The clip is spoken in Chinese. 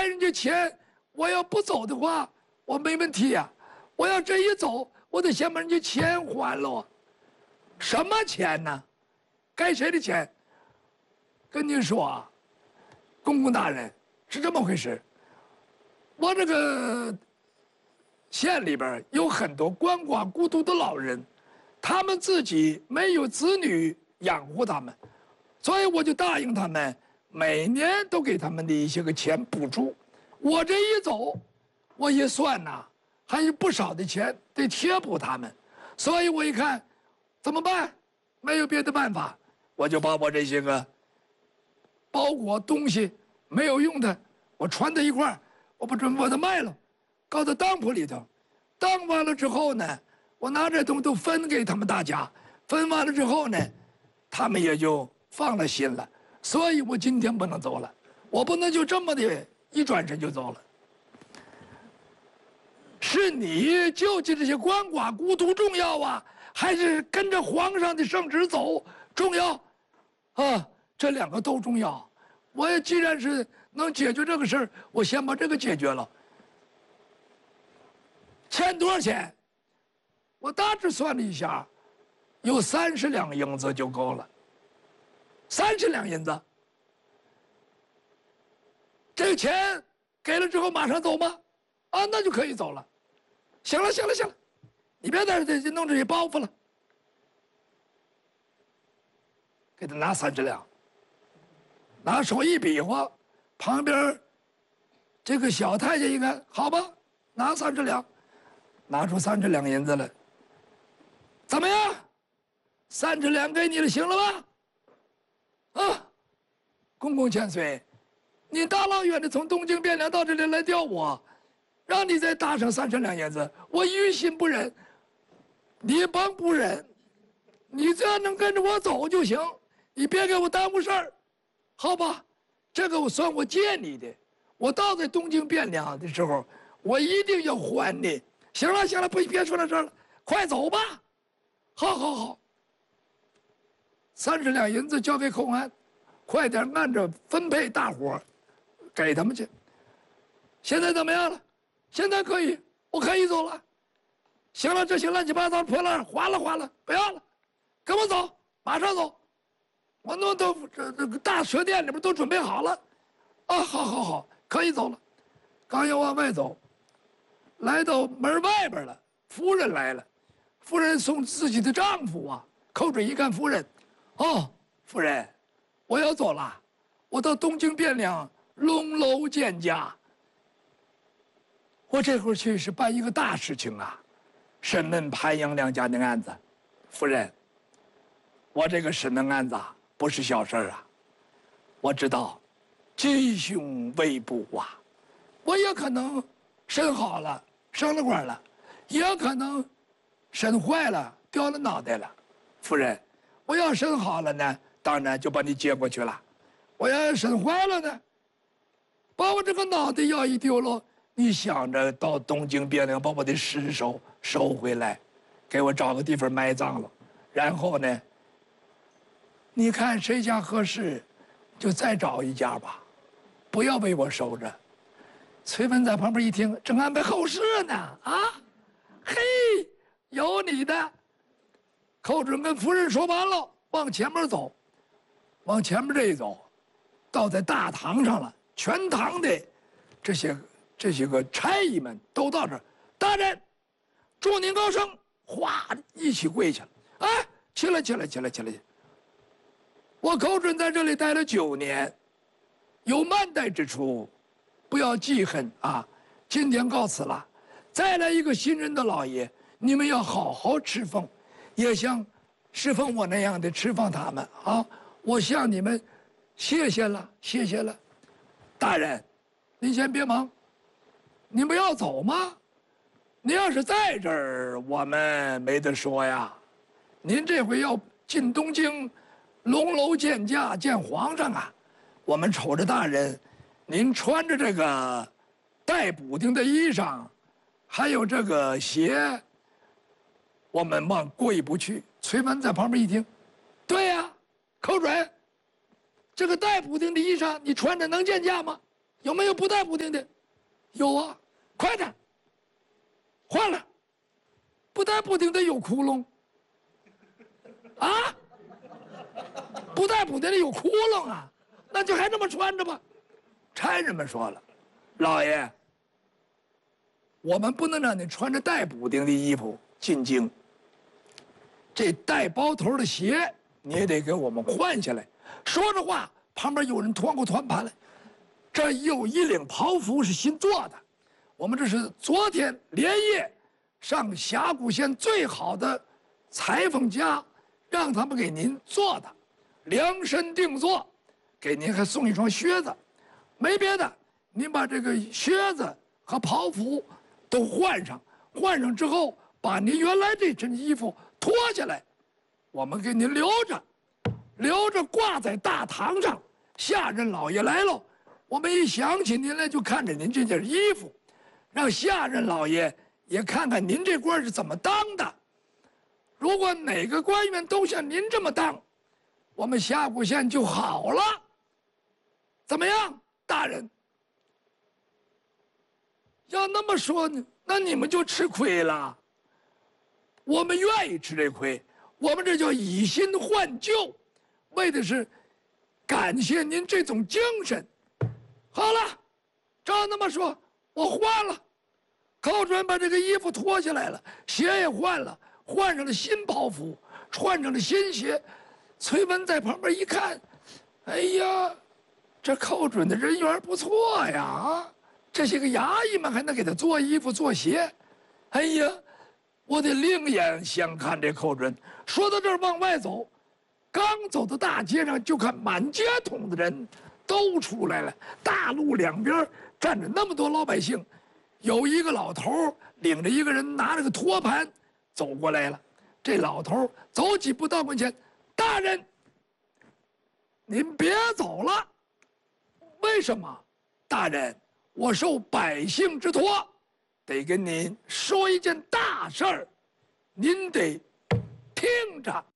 欠人家钱，我要不走的话，我没问题呀。我要这一走，我得先把人家钱还了。什么钱呢？该谁的钱？跟您说啊，公公大人是这么回事。我这个县里边有很多鳏寡孤独的老人，他们自己没有子女养活他们，所以我就答应他们，每年都给他们的一些个钱补助。我这一走，我一算呐，还有不少的钱得贴补他们，所以我一看，怎么办？没有别的办法，我就把我这些个包裹东西没有用的，我穿在一块儿，我把它卖了，搞到当铺里头。当完了之后呢，我拿这东西都分给他们大家，分完了之后呢，他们也就放了心了。所以我今天不能走了，我不能就这么的一转身就走了。是你救济这些鳏寡孤独重要啊，还是跟着皇上的圣旨走重要？啊，这两个都重要。我也既然是能解决这个事儿，我先把这个解决了。欠多少钱？我大致算了一下，有30两银子就够了。30两银子，这个钱给了之后马上走吗？啊，那就可以走了。行了，行了，行了，你别在这弄这些包袱了。给他拿30两，拿手一比划，旁边这个小太监一看，好吧，拿30两，拿出30两银子来。怎么样？30两给你了，行了吧？啊，公公千岁，你大老远的从东京汴梁到这里来吊我，让你再搭上30两银子，我于心不忍。你甭不忍，你只要能跟着我走就行，你别给我耽误事儿，好吧？这个我算我借你的，我到在东京汴梁的时候，我一定要还你。行了行了，别说到这儿了，快走吧。好好好，30两银子交给寇安，快点按着分配大伙给他们去。现在怎么样了？现在可以，我可以走了。行了，这些乱七八糟的破烂还了，不要了，跟我走，马上走。我弄都这个大学店里边都准备好了。啊，好，可以走了。刚要往外走，来到门外边了，夫人来了。夫人送自己的丈夫啊，寇准一看夫人，哦，夫人，我要走了，我到东京汴梁龙楼见驾。我这会儿去是办一个大事情啊，审问潘阳两家的案子。夫人，我这个审问案子不是小事啊，我知道，吉凶未卜啊，我也可能审好了，升了官了，也可能审坏了，掉了脑袋了。夫人，我要审好了呢，当然就把你接过去了；我要审坏了呢，把我这个脑袋要一丢了，你想着到东京汴梁把我的尸首收回来，给我找个地方埋葬了，然后呢，你看谁家合适，就再找一家吧，不要为我守着。崔文在旁边一听，正安排后事呢，啊，嘿，有你的。寇准跟夫人说完了，往前面走，往前面这一走，到在大堂上了，全堂的这些个差役们都到这儿。大人，祝您高升！哗，一起跪下了。哎，起来！我寇准在这里待了9年，有慢待之处，不要记恨啊！今天告辞了，再来一个新任的老爷，你们要好好侍奉，也像侍奉我那样的侍奉他们啊！我向你们谢谢了。大人，您先别忙，你们要走吗？您要是在这儿，我们没得说呀。您这回要进东京，龙楼见驾见皇上啊！我们瞅着大人，您穿着这个带补丁的衣裳，还有这个鞋，我们往过意不去。崔文在旁边一听，对呀，寇准，这个带补丁的衣裳你穿着能见驾吗？ 有没有不带补丁的？有啊，快点，换了。不带补丁的有窟窿。啊？不带补丁的有窟窿啊？那就还这么穿着吧。差人们说了，老爷，我们不能让你穿着带补丁的衣服进京。这带包头的鞋你也得给我们换下来。说着话，旁边有人拖过团盘来，这有一领袍服是新做的，我们这是昨天连夜上峡谷县最好的裁缝家，让他们给您做的，量身定做，给您还送一双靴子。没别的，您把这个靴子和袍服都换上，换上之后，把您原来这身衣服脱下来，我们给您留着挂在大堂上。下任老爷来了，我们一想起您来，就看着您这件衣服，让下任老爷也看看您这官是怎么当的。如果哪个官员都像您这么当，我们峡谷县就好了。怎么样，大人？要那么说呢，那你们就吃亏了。我们愿意吃这亏，我们这叫以新换旧，为的是感谢您这种精神。好了，照那么说，我换了。寇准把这个衣服脱下来了，鞋也换了，换上了新袍服，穿上了新鞋。崔文在旁边一看，哎呀，这寇准的人缘不错呀！啊，这些个衙役们还能给他做衣服做鞋。哎呀，我得另眼相看这寇准。说到这儿，往外走，刚走到大街上，就看满街桶的人都出来了，大路两边站着那么多老百姓。有一个老头领着一个人拿着个托盘走过来了。这老头走几步到跟前，大人，您别走了。为什么？大人，我受百姓之托，得跟您说一件大事儿，您得听着。